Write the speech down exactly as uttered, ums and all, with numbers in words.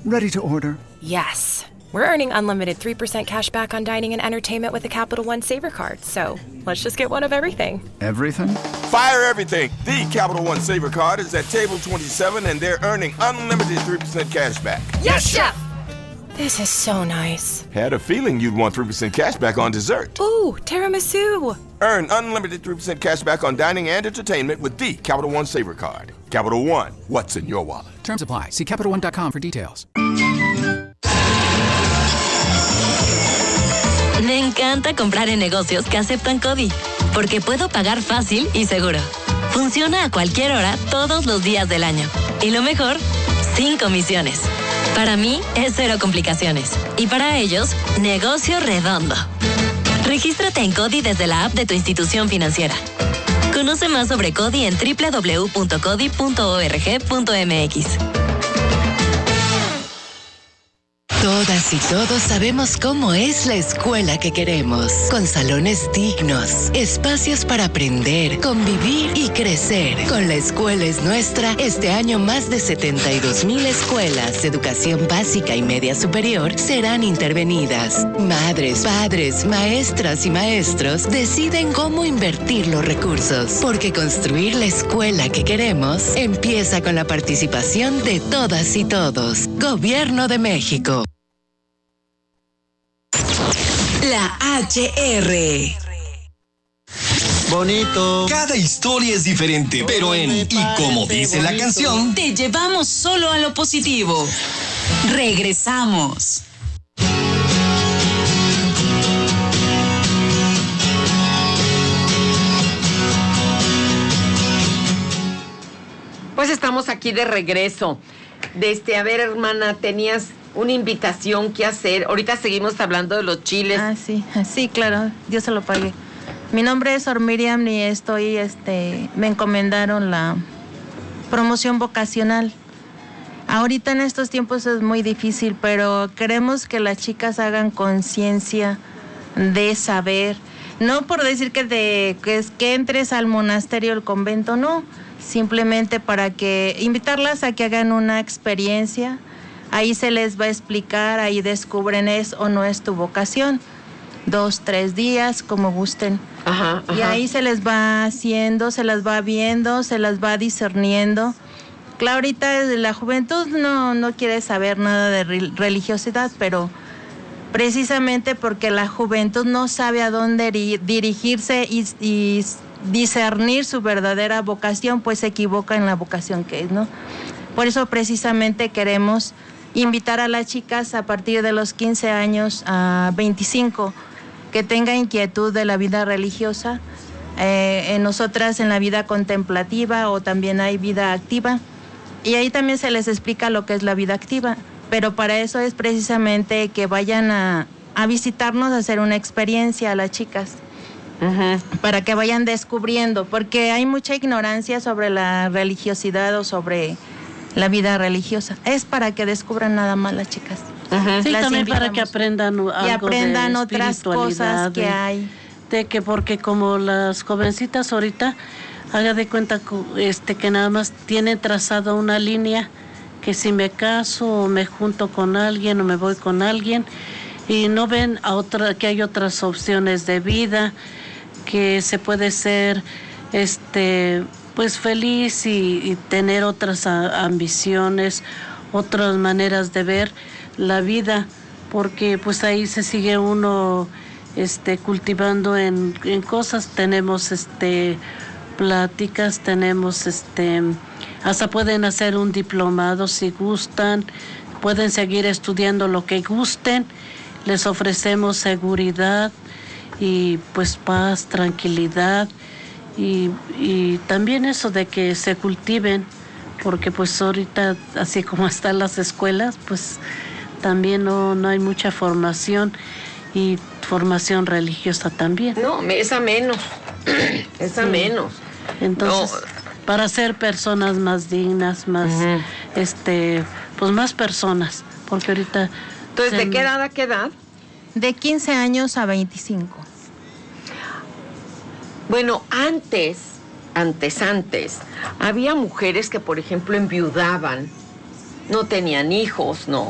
Ready to order. Yes. We're earning unlimited three percent cash back on dining and entertainment with the Capital One Saver Card. So let's just get one of everything. Everything? Fire everything. The Capital One Saver Card is at table twenty-seven, and they're earning unlimited three percent cash back. Yes, Chef! This is so nice. Had a feeling you'd want three percent cash back on dessert. Ooh, tiramisu. Earn unlimited three percent cash back on dining and entertainment with the Capital One Saver Card. Capital One, what's in your wallet? Terms apply. See Capital One dot com for details. Me encanta comprar en negocios que aceptan CODI, porque puedo pagar fácil y seguro. Funciona a cualquier hora, todos los días del año. Y lo mejor, sin comisiones. Para mí, es cero complicaciones. Y para ellos, negocio redondo. Regístrate en CODI desde la app de tu institución financiera. Conoce más sobre CODI en doble u doble u doble u punto codi punto org punto m x. Todas y todos sabemos cómo es la escuela que queremos, con salones dignos, espacios para aprender, convivir y crecer. Con La Escuela es Nuestra, este año más de setenta y dos mil escuelas de educación básica y media superior serán intervenidas. Madres, padres, maestras y maestros deciden cómo invertir los recursos, porque construir la escuela que queremos empieza con la participación de todas y todos. Gobierno de México. La H R. Bonito. Cada historia es diferente, pero en Y como dice la canción, te llevamos solo a lo positivo. Regresamos. Pues estamos aquí de regreso. Desde, a ver, hermana, tenías una invitación que hacer. Ahorita seguimos hablando de los chiles. Ah, sí, sí, claro, Dios se lo pague. Mi nombre es Sor Miriam y estoy, este, me encomendaron la promoción vocacional. Ahorita en estos tiempos es muy difícil, pero queremos que las chicas hagan conciencia de saber. No por decir que, te, que, es, que entres al monasterio o el convento, no. Simplemente para que, invitarlas a que hagan una experiencia. Ahí se les va a explicar, ahí descubren es o no es tu vocación. Dos, tres días, como gusten. Ajá, ajá. Y ahí se les va haciendo, se las va viendo, se las va discerniendo. Claro, ahorita la juventud no, no quiere saber nada de religiosidad, pero precisamente porque la juventud no sabe a dónde dirigirse y, y discernir su verdadera vocación, pues se equivoca en la vocación que es, ¿no? Por eso precisamente queremos invitar a las chicas a partir de los quince años a veinticinco que tengan inquietud de la vida religiosa. Eh, en nosotras en la vida contemplativa o también hay vida activa y ahí también se les explica lo que es la vida activa, pero para eso es precisamente que vayan a, a visitarnos, a hacer una experiencia a las chicas. Uh-huh. Para que vayan descubriendo, porque hay mucha ignorancia sobre la religiosidad o sobre la vida religiosa. Es para que descubran nada más las chicas. Uh-huh. Sí, las también invitamos. Para que aprendan algo y aprendan de otras cosas que de, hay. De que porque como las jovencitas ahorita, haga de cuenta este que nada más tienen trazado una línea, que si me caso o me junto con alguien o me voy con alguien, y no ven a otra, que hay otras opciones de vida, que se puede ser este pues feliz y, y tener otras a, ambiciones, otras maneras de ver la vida, porque pues ahí se sigue uno este cultivando en, en cosas. Tenemos este pláticas, tenemos este hasta pueden hacer un diplomado si gustan, pueden seguir estudiando lo que gusten, les ofrecemos seguridad y pues paz, tranquilidad y, y también eso de que se cultiven, porque pues ahorita así como están las escuelas, pues también no, no hay mucha formación y formación religiosa también. No, esa menos, esa sí. menos. Entonces, no. Para ser personas más dignas, más, uh-huh. este, pues más personas, porque ahorita... Entonces, ¿de qué edad a qué edad? De quince años a veinticinco. Bueno, antes, antes, antes, había mujeres que, por ejemplo, enviudaban, no tenían hijos, ¿no?